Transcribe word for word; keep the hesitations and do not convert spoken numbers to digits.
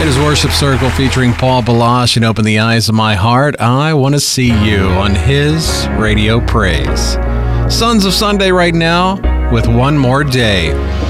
It is Worship Circle featuring Paul Balash and Open the Eyes of My Heart. I Want to See You on his Radio Praise. Sons of Sunday right now with One More Day.